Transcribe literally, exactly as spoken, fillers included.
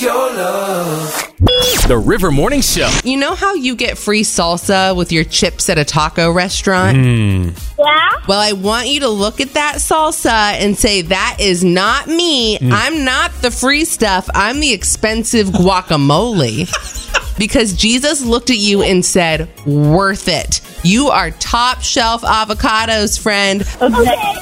your love. The River Morning Show. You know how you get free salsa with your chips at a taco restaurant? Mm. Yeah? Well, I want you to look at that salsa and say, that is not me. Mm. I'm not the free stuff. I'm the expensive guacamole. Because Jesus looked at you and said, worth it. You are top shelf avocados, friend. Okay.